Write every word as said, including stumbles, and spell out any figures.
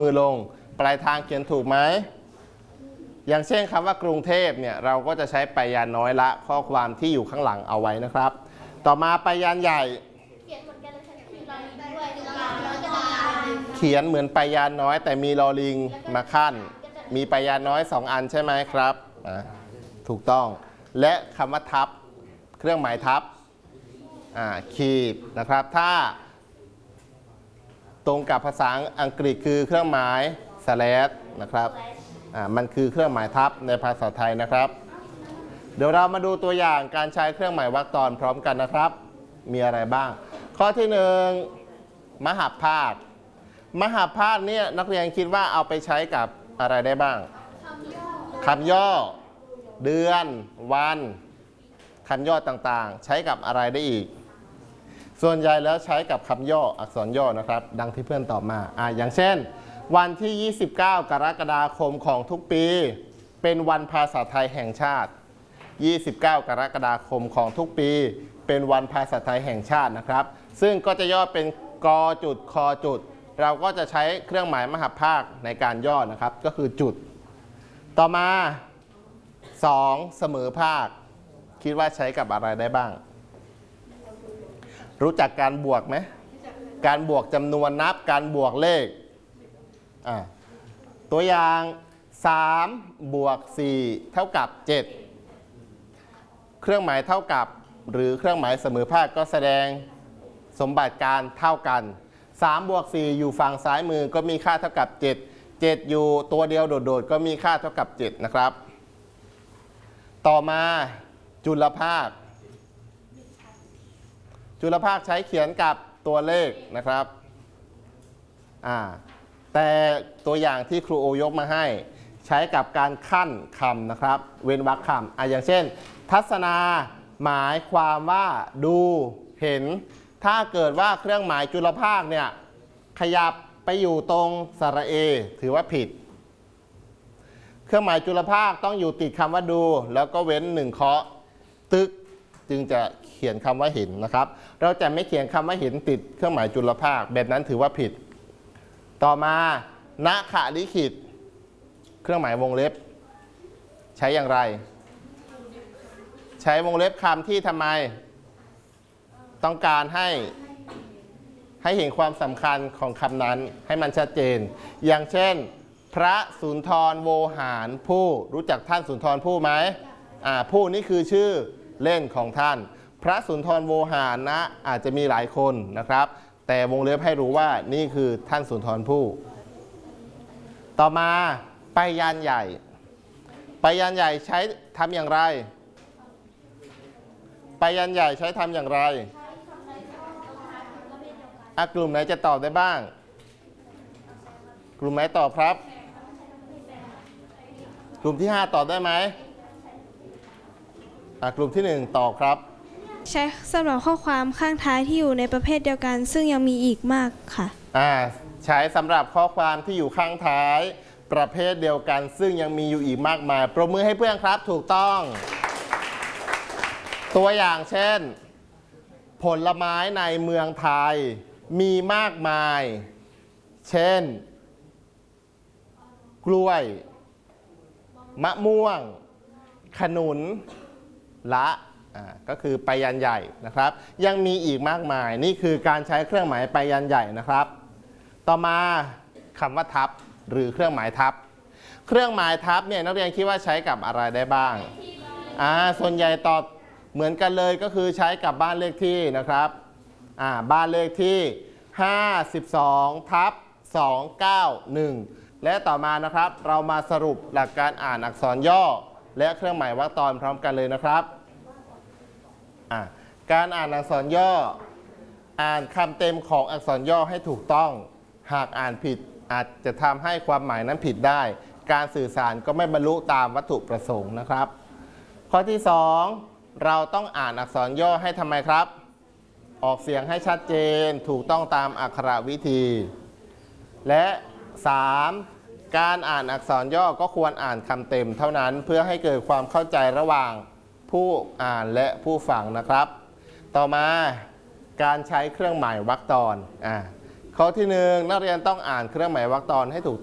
มือลงปลายทางเขียนถูกไหมอย่างเช่นคำว่ากรุงเทพเนี่ยเราก็จะใช้ไปยานน้อยละข้อความที่อยู่ข้างหลังเอาไว้นะครับต่อมาไปยานใหญ่เขียนเหมือนไปยานน้อยแต่มีลอลิงมาขั้นมีไปยานน้อยสองอันใช่ไหมครับถูกต้องและคำว่าทับเครื่องหมายทับขีดนะครับถ้าตรงกับภาษาอังกฤษคือเครื่องหมาย slash นะครับมันคือเครื่องหมายทับในภาษาไทยนะครับเดี๋ยวเรามาดูตัวอย่างการใช้เครื่องหมายวรรคตอนพร้อมกันนะครับมีอะไรบ้างข้อที่หนึ่งมหภาคมหภาคเนี่ยนักเรียนคิดว่าเอาไปใช้กับอะไรได้บ้างคำย่อเดือนวันคำย่อต่างๆใช้กับอะไรได้อีกส่วนใหญ่แล้วใช้กับคำย่ออักษรย่อนะครับดังที่เพื่อนตอบมาอ่าอย่างเช่นวันที่ยี่สิบเก้ากรกฎาคมของทุกปีเป็นวันภาษาไทยแห่งชาติยี่สิบเก้ากรกฎาคมของทุกปีเป็นวันภาษาไทยแห่งชาตินะครับซึ่งก็จะย่อเป็นกจุดคจุดเราก็จะใช้เครื่องหมายมหภาคในการย่อนะครับก็คือจุดต่อมาสองเสมอภาคคิดว่าใช้กับอะไรได้บ้างรู้จักการบวกไหมการบวกจำนวนนับการบวกเลขตัวอย่างสามบวกสี่เท่ากับเจ็ดเครื่องหมายเท่ากับหรือเครื่องหมายเสมอภาคก็แสดงสมบัติการเท่ากันสามบวกสี่อยู่ฝั่งซ้ายมือก็มีค่าเท่ากับเจ็ด เจ็ดอยู่ตัวเดียวโดดๆก็มีค่าเท่ากับเจ็ดนะครับต่อมาจุลภาคจุลภาคใช้เขียนกับตัวเลขนะครับอ่าแต่ตัวอย่างที่ครูโอยกมาให้ใช้กับการขั้นคำนะครับเว้นวรรคคำอ่ะอย่างเช่นทัศนาหมายความว่าดูเห็นถ้าเกิดว่าเครื่องหมายจุลภาคเนี่ยขยับไปอยู่ตรงสระเอถือว่าผิดเครื่องหมายจุลภาคต้องอยู่ติดคำว่าดูแล้วก็เว้นหนึ่งเคาะตึกจึงจะเขียนคำว่าเห็นนะครับเราจะไม่เขียนคำว่าเห็นติดเครื่องหมายจุลภาคแบบนั้นถือว่าผิดต่อมานะขะลิขิตเครื่องหมายวงเล็บใช้อย่างไรใช้วงเล็บคำที่ทำไมต้องการให้ให้เห็นความสำคัญของคำนั้นให้มันชัดเจนอย่างเช่นพระสุนทรโวหารผู้รู้จักท่านสุนทรผู้ไหมอ่าผู้นี่คือชื่อเล่นของท่านพระสุนทรโวหารนะอาจจะมีหลายคนนะครับแต่วงเล็บให้รู้ว่านี่คือท่านสุนทรผู้ต่อมาไปยานใหญ่ไปยานใหญ่ใช้ทำอย่างไรไปยานใหญ่ใช้ทำอย่างไรอ่ะกลุ่มไหนจะตอบได้บ้างกลุ่มไหนตอบครับกลุ่มที่ห้าตอบได้ไหมอ่ะกลุ่มที่หนึ่งตอบครับใช้สำหรับข้อความข้างท้ายที่อยู่ในประเภทเดียวกันซึ่งยังมีอีกมากค่ะอ่าใช้สำหรับข้อความที่อยู่ข้างท้ายประเภทเดียวกันซึ่งยังมีอยู่อีกมากมายปรบมือให้เพื่อนครับถูกต้องตัวอย่างเช่นผลไม้ในเมืองไทยมีมากมายเช่นกล้วยมะม่วงขนุนละอ่าก็คือไปยันใหญ่นะครับยังมีอีกมากมายนี่คือการใช้เครื่องหมายไปยันใหญ่นะครับต่อมาคำว่าทับหรือเครื่องหมายทับเครื่องหมายทับเนี่ยนักเรียนคิดว่าใช้กับอะไรได้บ้างอ่าส่วนใหญ่ตอบเหมือนกันเลยก็คือใช้กับบ้านเลขที่นะครับอ่าบ้านเลขที่ห้าสิบสองทับสองร้อยเก้าสิบเอ็ดและต่อมานะครับเรามาสรุปหลักการอ่านอักษรย่อและเครื่องหมายวรรคตอนพร้อมกันเลยนะครับการอ่านอักษรย่ออ่านคำเต็มของอักษรย่อให้ถูกต้องหากอ่านผิดอาจจะทำให้ความหมายนั้นผิดได้การสื่อสารก็ไม่บรรลุตามวัตถุประสงค์นะครับข้อที่สองเราต้องอ่านอักษรย่อให้ทำไมครับออกเสียงให้ชัดเจนถูกต้องตามอักขระวิธีและสามการอ่านอักษรย่อก็ควรอ่านคำเต็มเท่านั้นเพื่อให้เกิดความเข้าใจระหว่างผู้อ่านและผู้ฟังนะครับต่อมาการใช้เครื่องหมายวรรคตอนอ่าข้อที่หนึ่งนักเรียนต้องอ่านเครื่องหมายวรรคตอนให้ถูก